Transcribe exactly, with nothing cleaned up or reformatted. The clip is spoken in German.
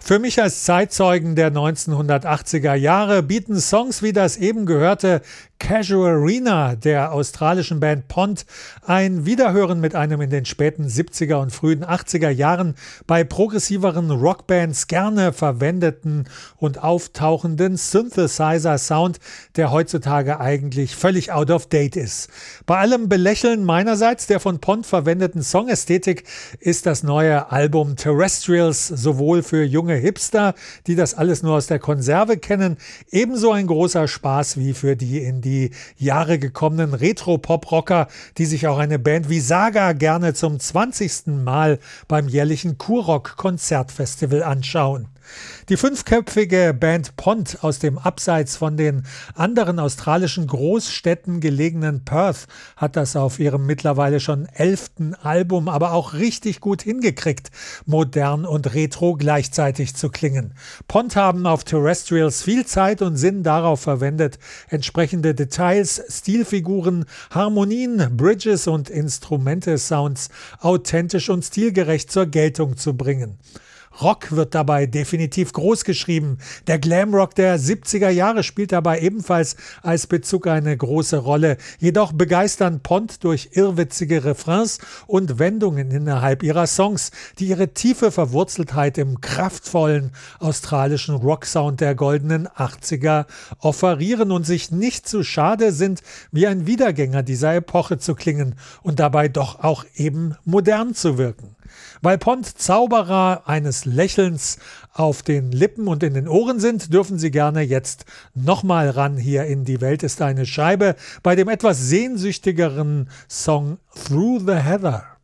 Für mich als Zeitzeugen der neunzehnhundertachtziger Jahre bieten Songs wie das eben gehörte Casuarina der australischen Band Pond ein Wiederhören mit einem in den späten siebziger und frühen achtziger Jahren bei progressiveren Rockbands gerne verwendeten und auftauchenden Synthesizer-Sound, der heutzutage eigentlich völlig out of date ist. Bei allem Belächeln meinerseits der von Pond verwendeten Songästhetik ist das neue Album Terrestrials sowohl für junge Hipster, die das alles nur aus der Konserve kennen, ebenso ein großer Spaß wie für die in die Jahre gekommenen Retro-Pop-Rocker, die sich auch eine Band wie Saga gerne zum zwanzigsten Mal beim jährlichen Kurrock-Konzertfestival anschauen. Die fünfköpfige Band Pond aus dem abseits von den anderen australischen Großstädten gelegenen Perth hat das auf ihrem mittlerweile schon elften Album aber auch richtig gut hingekriegt, modern und retro gleichzeitig zu klingen. Pond haben auf Terrestrials viel Zeit und Sinn darauf verwendet, entsprechende Details, Stilfiguren, Harmonien, Bridges und Instrumente-Sounds authentisch und stilgerecht zur Geltung zu bringen. Rock wird dabei definitiv groß geschrieben. Der Glamrock der siebziger Jahre spielt dabei ebenfalls als Bezug eine große Rolle. Jedoch begeistern Pond durch irrwitzige Refrains und Wendungen innerhalb ihrer Songs, die ihre tiefe Verwurzeltheit im kraftvollen australischen Rocksound der goldenen achtziger offerieren und sich nicht zu schade sind, wie ein Wiedergänger dieser Epoche zu klingen und dabei doch auch eben modern zu wirken. Weil Pond Zauberer eines Lächelns auf den Lippen und in den Ohren sind, dürfen Sie gerne jetzt nochmal ran hier in Die Welt ist eine Scheibe bei dem etwas sehnsüchtigeren Song Through the Heather.